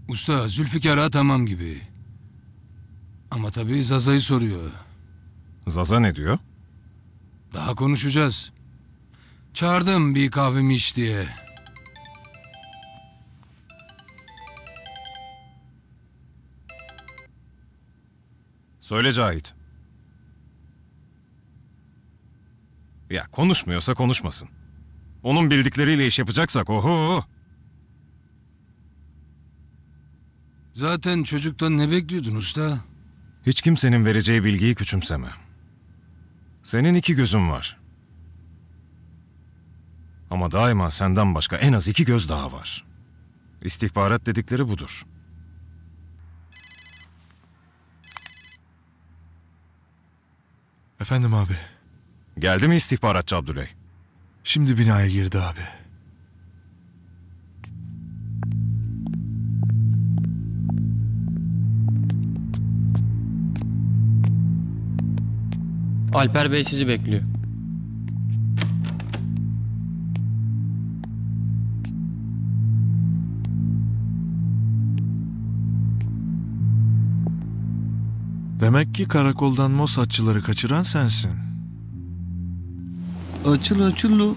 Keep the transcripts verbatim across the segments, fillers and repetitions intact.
Usta, Zülfikar ağa tamam gibi. Ama tabii Zaza'yı soruyor. Zaza ne diyor? Daha konuşacağız. Çağırdım bir kahvemi iç diye. Söyle Cahit. Ya konuşmuyorsa konuşmasın. Onun bildikleriyle iş yapacaksak oho. Zaten çocuktan ne bekliyordun usta? Hiç kimsenin vereceği bilgiyi küçümseme. Senin iki gözün var. Ama daima senden başka en az iki göz daha var. İstihbarat dedikleri budur. Efendim abi. Geldi mi istihbaratçı Abdüley? Şimdi binaya girdi abi. Alper Bey sizi bekliyor. Demek ki karakoldan Mossadçıları kaçıran sensin. Açıl açıl.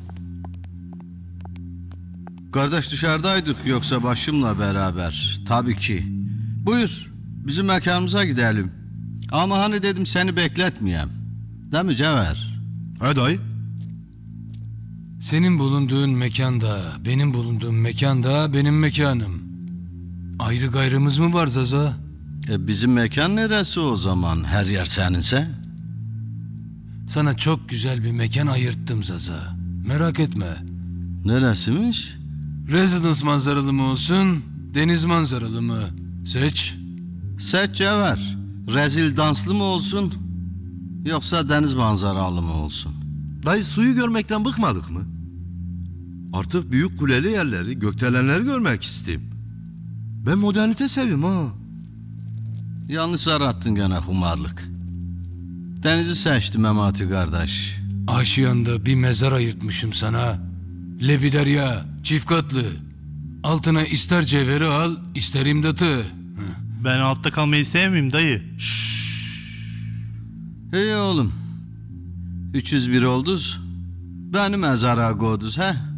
Kardeş dışarıdaydık yoksa başımla beraber. Tabii ki. Buyur bizim mekanımıza gidelim. Ama hani dedim seni bekletmeyeyim. Değil mi Cevher? He dayı. Senin bulunduğun mekanda, benim bulunduğum mekanda benim mekanım. Ayrı gayrımız mı var Zaza? E bizim mekan neresi o zaman? Her yer seninse? Sana çok güzel bir mekan ayırttım Zaza. Merak etme. Neresiymiş? Residence manzaralı mı olsun, deniz manzaralı mı? Seç. Seç Cevher. Rezil danslı mı olsun? Yoksa deniz manzaralı mı olsun? Dayı suyu görmekten bıkmadık mı? Artık büyük kuleli yerleri, gökdelenleri görmek isteyeyim. Ben modernite seviyorum ha. Yanlış arattın gene humarlık. Denizi seçtim Memati kardeş. Aşiyanda bir mezar ayırtmışım sana. Lebiderya, çift katlı. Altına ister cevheri al, ister imdatı. Ben altta kalmayı sevmeyeyim dayı. Hey oğlum. üç yüz bir olduz. Beni mezara koyduz he?